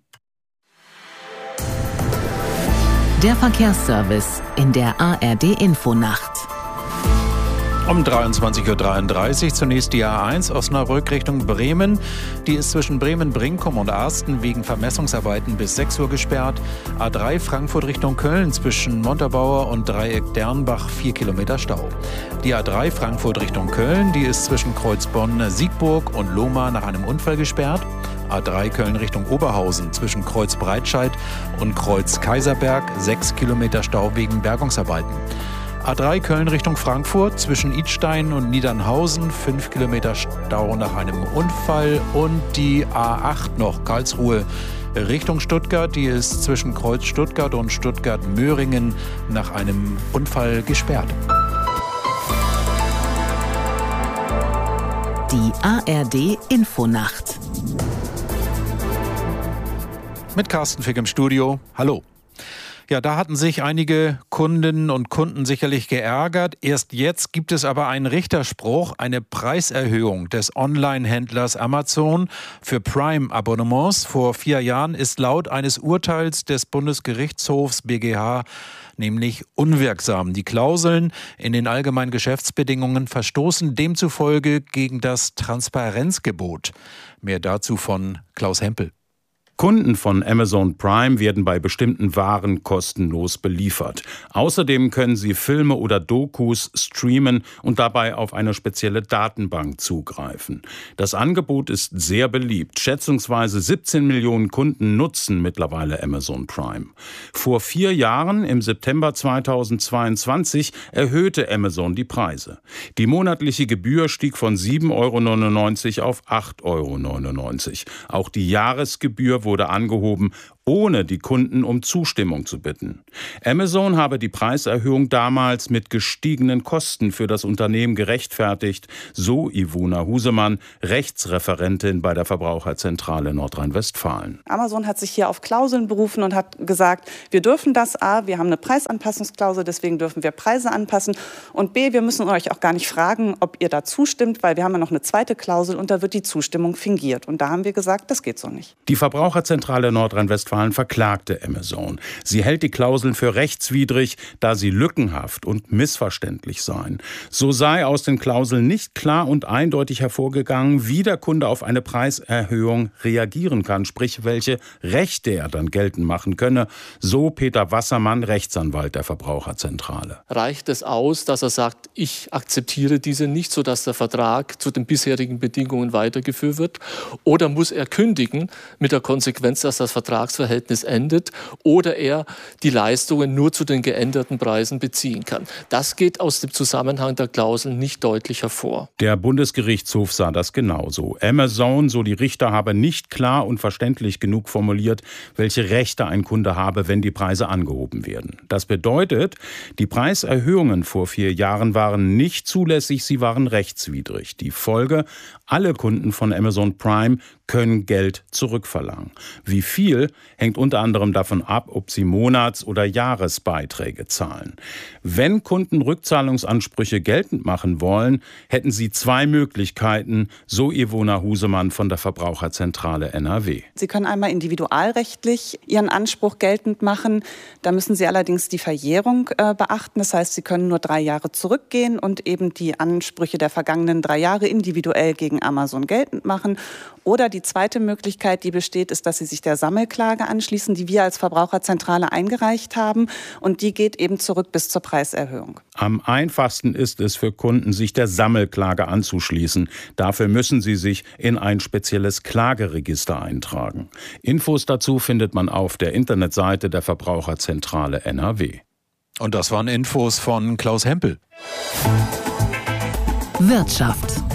Der Verkehrsservice in der A R D Infonacht. Um dreiundzwanzig Uhr dreiunddreißig zunächst die A eins Osnabrück Richtung Bremen. Die ist zwischen Bremen-Brinkum und Arsten wegen Vermessungsarbeiten bis sechs Uhr gesperrt. A drei Frankfurt Richtung Köln zwischen Montabaur und Dreieck Dernbach vier Kilometer Stau. Die A drei Frankfurt Richtung Köln, die ist zwischen Kreuz Bonn-Siegburg und Lohmar nach einem Unfall gesperrt. A drei Köln Richtung Oberhausen zwischen Kreuz Breitscheid und Kreuz Kaiserberg sechs Kilometer Stau wegen Bergungsarbeiten. A drei Köln Richtung Frankfurt zwischen Idstein und Niedernhausen fünf Kilometer Stau nach einem Unfall. Und die A acht noch Karlsruhe Richtung Stuttgart, die ist zwischen Kreuz Stuttgart und Stuttgart-Möhringen nach einem Unfall gesperrt. Die A R D Infonacht. Mit Carsten Fick im Studio. Hallo. Ja, da hatten sich einige Kundinnen und Kunden sicherlich geärgert. Erst jetzt gibt es aber einen Richterspruch, eine Preiserhöhung des Online-Händlers Amazon für Prime-Abonnements. Vor vier Jahren ist laut eines Urteils des Bundesgerichtshofs B G H nämlich unwirksam. Die Klauseln in den allgemeinen Geschäftsbedingungen verstoßen demzufolge gegen das Transparenzgebot. Mehr dazu von Klaus Hempel. Kunden von Amazon Prime werden bei bestimmten Waren kostenlos beliefert. Außerdem können sie Filme oder Dokus streamen und dabei auf eine spezielle Datenbank zugreifen. Das Angebot ist sehr beliebt. Schätzungsweise siebzehn Millionen Kunden nutzen mittlerweile Amazon Prime. Vor vier Jahren, im September zweitausendzweiundzwanzig, erhöhte Amazon die Preise. Die monatliche Gebühr stieg von sieben Euro neunundneunzig auf acht Euro neunundneunzig. Auch die Jahresgebühr wurde angehoben, ohne die Kunden um Zustimmung zu bitten. Amazon habe die Preiserhöhung damals mit gestiegenen Kosten für das Unternehmen gerechtfertigt, so Ivona Husemann, Rechtsreferentin bei der Verbraucherzentrale Nordrhein-Westfalen. Amazon hat sich hier auf Klauseln berufen und hat gesagt, wir dürfen das A, wir haben eine Preisanpassungsklausel, deswegen dürfen wir Preise anpassen, und B, wir müssen euch auch gar nicht fragen, ob ihr da zustimmt, weil wir haben ja noch eine zweite Klausel und da wird die Zustimmung fingiert. Und da haben wir gesagt, das geht so nicht. Die Verbraucherzentrale Nordrhein-Westfalen verklagte Amazon. Sie hält die Klauseln für rechtswidrig, da sie lückenhaft und missverständlich seien. So sei aus den Klauseln nicht klar und eindeutig hervorgegangen, wie der Kunde auf eine Preiserhöhung reagieren kann, sprich welche Rechte er dann geltend machen könne, so Peter Wassermann, Rechtsanwalt der Verbraucherzentrale. Reicht es aus, dass er sagt, ich akzeptiere diese nicht, sodass der Vertrag zu den bisherigen Bedingungen weitergeführt wird? Oder muss er kündigen mit der Konsequenz, dass das Vertragsverhältnis endet oder er die Leistungen nur zu den geänderten Preisen beziehen kann? Das geht aus dem Zusammenhang der Klauseln nicht deutlich hervor. Der Bundesgerichtshof sah das genauso. Amazon, so die Richter, habe nicht klar und verständlich genug formuliert, welche Rechte ein Kunde habe, wenn die Preise angehoben werden. Das bedeutet, die Preiserhöhungen vor vier Jahren waren nicht zulässig, sie waren rechtswidrig. Die Folge: alle Kunden von Amazon Prime können Geld zurückverlangen. Wie viel, hängt unter anderem davon ab, ob sie Monats- oder Jahresbeiträge zahlen. Wenn Kunden Rückzahlungsansprüche geltend machen wollen, hätten sie zwei Möglichkeiten, so Ivona Husemann von der Verbraucherzentrale N R W. Sie können einmal individualrechtlich Ihren Anspruch geltend machen. Da müssen Sie allerdings die Verjährung äh, beachten. Das heißt, Sie können nur drei Jahre zurückgehen und eben die Ansprüche der vergangenen drei Jahre individuell gegen Amazon geltend machen. Oder die zweite Möglichkeit, die besteht, ist, dass Sie sich der Sammelklage anschließen, die wir als Verbraucherzentrale eingereicht haben. Und die geht eben zurück bis zur Preiserhöhung. Am einfachsten ist es für Kunden, sich der Sammelklage anzuschließen. Dafür müssen sie sich in ein spezielles Klageregister eintragen. Infos dazu findet man auf der Internetseite der Verbraucherzentrale N R W. Und das waren Infos von Klaus Hempel. Wirtschaft.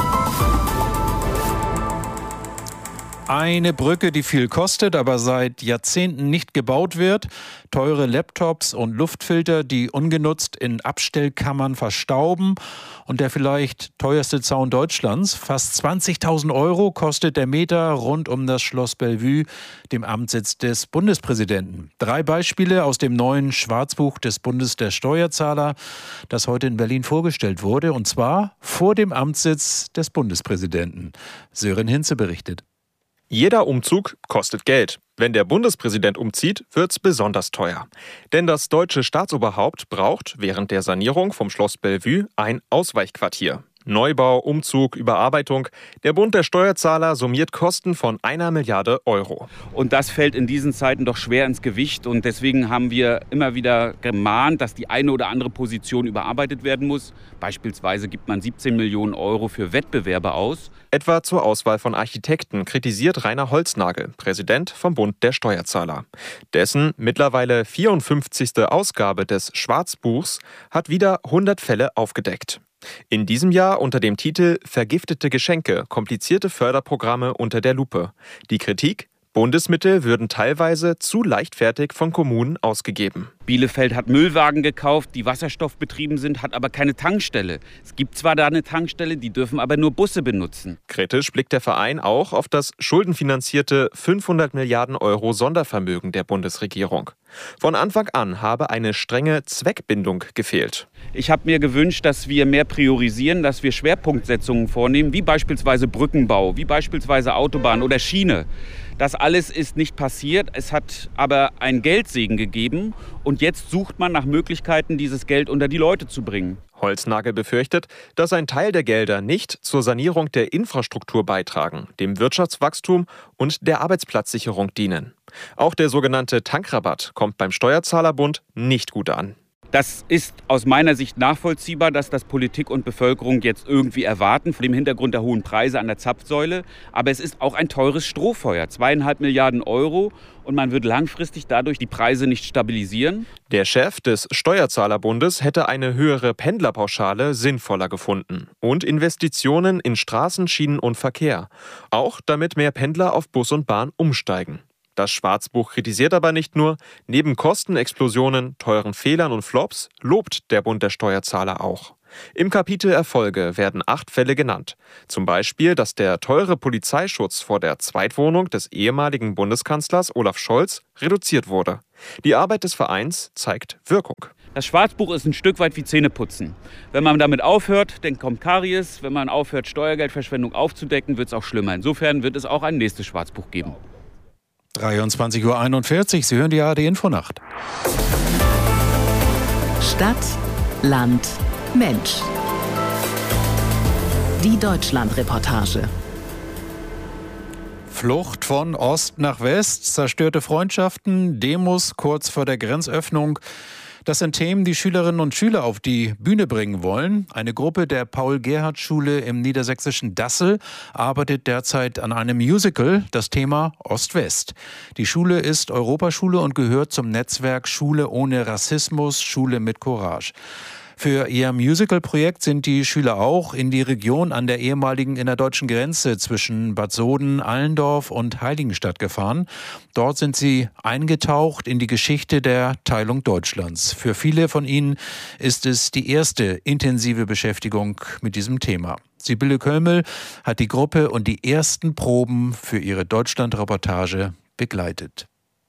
Eine Brücke, die viel kostet, aber seit Jahrzehnten nicht gebaut wird. Teure Laptops und Luftfilter, die ungenutzt in Abstellkammern verstauben. Und der vielleicht teuerste Zaun Deutschlands. Fast zwanzigtausend Euro kostet der Meter rund um das Schloss Bellevue, dem Amtssitz des Bundespräsidenten. Drei Beispiele aus dem neuen Schwarzbuch des Bundes der Steuerzahler, das heute in Berlin vorgestellt wurde. Und zwar vor dem Amtssitz des Bundespräsidenten. Sören Hinze berichtet. Jeder Umzug kostet Geld. Wenn der Bundespräsident umzieht, wird's besonders teuer. Denn das deutsche Staatsoberhaupt braucht während der Sanierung vom Schloss Bellevue ein Ausweichquartier. Neubau, Umzug, Überarbeitung. Der Bund der Steuerzahler summiert Kosten von einer Milliarde Euro. Und das fällt in diesen Zeiten doch schwer ins Gewicht. Und deswegen haben wir immer wieder gemahnt, dass die eine oder andere Position überarbeitet werden muss. Beispielsweise gibt man siebzehn Millionen Euro für Wettbewerbe aus. Etwa zur Auswahl von Architekten, kritisiert Rainer Holznagel, Präsident vom Bund der Steuerzahler. Dessen mittlerweile vierundfünfzigste Ausgabe des Schwarzbuchs hat wieder hundert Fälle aufgedeckt. In diesem Jahr unter dem Titel Vergiftete Geschenke, komplizierte Förderprogramme unter der Lupe. Die Kritik: Bundesmittel würden teilweise zu leichtfertig von Kommunen ausgegeben. Bielefeld hat Müllwagen gekauft, die wasserstoffbetrieben sind, hat aber keine Tankstelle. Es gibt zwar da eine Tankstelle, die dürfen aber nur Busse benutzen. Kritisch blickt der Verein auch auf das schuldenfinanzierte fünfhundert Milliarden Euro Sondervermögen der Bundesregierung. Von Anfang an habe eine strenge Zweckbindung gefehlt. Ich habe mir gewünscht, dass wir mehr priorisieren, dass wir Schwerpunktsetzungen vornehmen, wie beispielsweise Brückenbau, wie beispielsweise Autobahn oder Schiene. Das alles ist nicht passiert. Es hat aber einen Geldsegen gegeben. Und jetzt sucht man nach Möglichkeiten, dieses Geld unter die Leute zu bringen. Holznagel befürchtet, dass ein Teil der Gelder nicht zur Sanierung der Infrastruktur beitragen, dem Wirtschaftswachstum und der Arbeitsplatzsicherung dienen. Auch der sogenannte Tankrabatt kommt beim Steuerzahlerbund nicht gut an. Das ist aus meiner Sicht nachvollziehbar, dass das Politik und Bevölkerung jetzt irgendwie erwarten, vor dem Hintergrund der hohen Preise an der Zapfsäule. Aber es ist auch ein teures Strohfeuer, zweieinhalb Milliarden Euro. Und man wird langfristig dadurch die Preise nicht stabilisieren. Der Chef des Steuerzahlerbundes hätte eine höhere Pendlerpauschale sinnvoller gefunden. Und Investitionen in Straßen, Schienen und Verkehr. Auch damit mehr Pendler auf Bus und Bahn umsteigen. Das Schwarzbuch kritisiert aber nicht nur, neben Kostenexplosionen, teuren Fehlern und Flops lobt der Bund der Steuerzahler auch. Im Kapitel Erfolge werden acht Fälle genannt. Zum Beispiel, dass der teure Polizeischutz vor der Zweitwohnung des ehemaligen Bundeskanzlers Olaf Scholz reduziert wurde. Die Arbeit des Vereins zeigt Wirkung. Das Schwarzbuch ist ein Stück weit wie Zähneputzen. Wenn man damit aufhört, dann kommt Karies. Wenn man aufhört, Steuergeldverschwendung aufzudecken, wird es auch schlimmer. Insofern wird es auch ein nächstes Schwarzbuch geben. dreiundzwanzig Uhr einundvierzig, Sie hören die A R D-Infonacht. Stadt, Land, Mensch. Die Deutschland-Reportage. Flucht von Ost nach West, zerstörte Freundschaften, Demos kurz vor der Grenzöffnung. Das sind Themen, die Schülerinnen und Schüler auf die Bühne bringen wollen. Eine Gruppe der Paul-Gerhardt-Schule im niedersächsischen Dassel arbeitet derzeit an einem Musical, das Thema Ost-West. Die Schule ist Europaschule und gehört zum Netzwerk Schule ohne Rassismus, Schule mit Courage. Für ihr Musical-Projekt sind die Schüler auch in die Region an der ehemaligen innerdeutschen Grenze zwischen Bad Soden, Allendorf und Heiligenstadt gefahren. Dort sind sie eingetaucht in die Geschichte der Teilung Deutschlands. Für viele von ihnen ist es die erste intensive Beschäftigung mit diesem Thema. Sibylle Kölmel hat die Gruppe und die ersten Proben für ihre Deutschland-Reportage begleitet.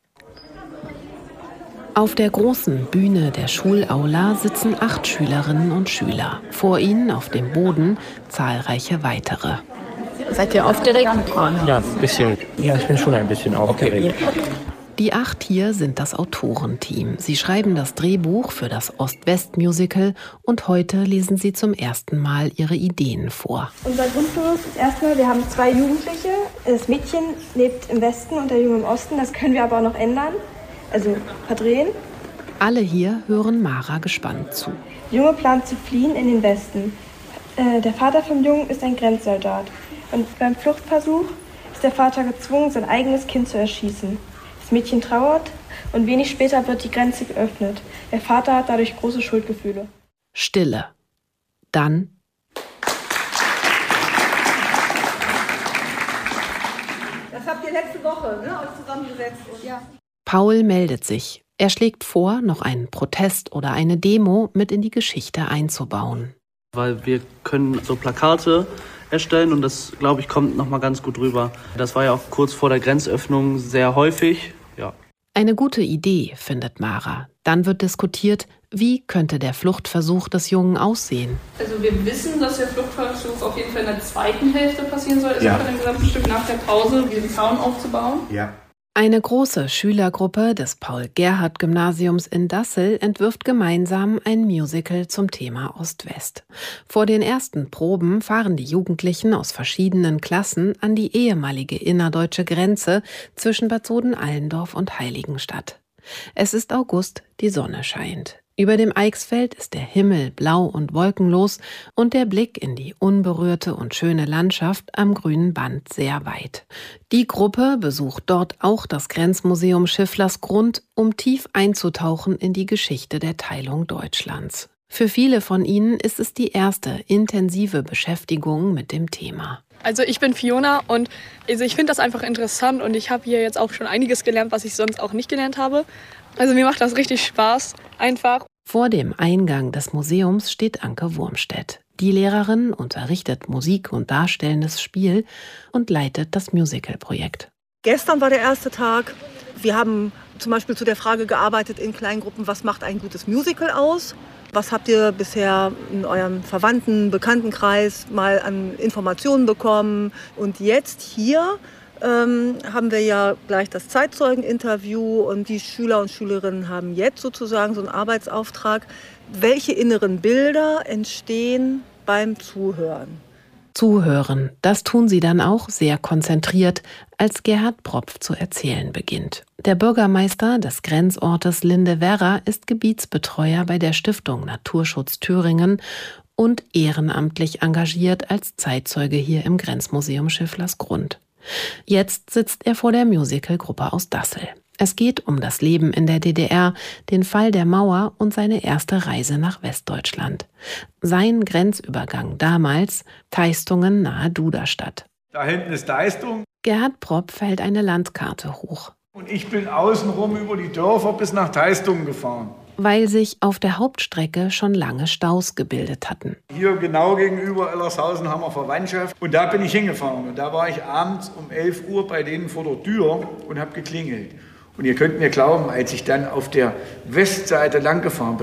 Auf der großen Bühne der Schulaula sitzen acht Schülerinnen und Schüler. Vor ihnen auf dem Boden zahlreiche weitere. Seid ihr aufgeregt? Ja, ein bisschen. Ja, ich bin schon ein bisschen aufgeregt. Die acht hier sind das Autorenteam. Sie schreiben das Drehbuch für das Ost-West-Musical und heute lesen sie zum ersten Mal ihre Ideen vor. Unser Grundgerüst ist erstmal, wir haben zwei Jugendliche. Das Mädchen lebt im Westen und der Junge im Osten. Das können wir aber auch noch ändern. Also verdrehen. Alle hier hören Mara gespannt zu. Der Junge plant zu fliehen in den Westen. Äh, der Vater vom Jungen ist ein Grenzsoldat. Und beim Fluchtversuch ist der Vater gezwungen, sein eigenes Kind zu erschießen. Das Mädchen trauert und wenig später wird die Grenze geöffnet. Der Vater hat dadurch große Schuldgefühle. Stille. Dann das habt ihr letzte Woche, ne, euch zusammengesetzt. Und ja. Paul meldet sich. Er schlägt vor, noch einen Protest oder eine Demo mit in die Geschichte einzubauen. Weil wir können so Plakate erstellen und das, glaube ich, kommt noch mal ganz gut rüber. Das war ja auch kurz vor der Grenzöffnung sehr häufig. Ja. Eine gute Idee, findet Mara. Dann wird diskutiert, wie könnte der Fluchtversuch des Jungen aussehen. Also wir wissen, dass der Fluchtversuch auf jeden Fall in der zweiten Hälfte passieren soll. Also ja. Für dem gesamten Stück nach der Pause, diesen Zaun aufzubauen. Ja. Eine große Schülergruppe des Paul-Gerhardt-Gymnasiums in Dassel entwirft gemeinsam ein Musical zum Thema Ost-West. Vor den ersten Proben fahren die Jugendlichen aus verschiedenen Klassen an die ehemalige innerdeutsche Grenze zwischen Bad Soden-Allendorf und Heiligenstadt. Es ist August, die Sonne scheint. Über dem Eichsfeld ist der Himmel blau und wolkenlos und der Blick in die unberührte und schöne Landschaft am grünen Band sehr weit. Die Gruppe besucht dort auch das Grenzmuseum Schifflersgrund, um tief einzutauchen in die Geschichte der Teilung Deutschlands. Für viele von ihnen ist es die erste intensive Beschäftigung mit dem Thema. Also ich bin Fiona und also ich finde das einfach interessant und ich habe hier jetzt auch schon einiges gelernt, was ich sonst auch nicht gelernt habe. Also mir macht das richtig Spaß, einfach. Vor dem Eingang des Museums steht Anke Wurmstedt. Die Lehrerin unterrichtet Musik und darstellendes Spiel und leitet das Musical-Projekt. Gestern war der erste Tag Wir haben zum Beispiel zu der Frage gearbeitet in Kleingruppen, was macht ein gutes Musical aus? Was habt ihr bisher in eurem Verwandten-, Bekanntenkreis mal an Informationen bekommen? Und jetzt hier ähm, haben wir ja gleich das Zeitzeugeninterview und die Schüler und Schülerinnen haben jetzt sozusagen so einen Arbeitsauftrag. Welche inneren Bilder entstehen beim Zuhören? Zuhören, das tun sie dann auch sehr konzentriert, als Gerhard Propf zu erzählen beginnt. Der Bürgermeister des Grenzortes Lindewerra ist Gebietsbetreuer bei der Stiftung Naturschutz Thüringen und ehrenamtlich engagiert als Zeitzeuge hier im Grenzmuseum Schifflersgrund. Jetzt sitzt er vor der Musicalgruppe aus Dassel. Es geht um das Leben in der D D R, den Fall der Mauer und seine erste Reise nach Westdeutschland. Sein Grenzübergang damals, Teistungen nahe Duderstadt. Da hinten ist Teistung. Gerhard Propf hält eine Landkarte hoch. Und ich bin außenrum über die Dörfer bis nach Teistungen gefahren. Weil sich auf der Hauptstrecke schon lange Staus gebildet hatten. Hier genau gegenüber Ellershausen haben wir Verwandtschaft. Und da bin ich hingefahren. Und da war ich abends um elf Uhr bei denen vor der Tür und habe geklingelt. Und ihr könnt mir glauben, als ich dann auf der Westseite lang gefahren bin,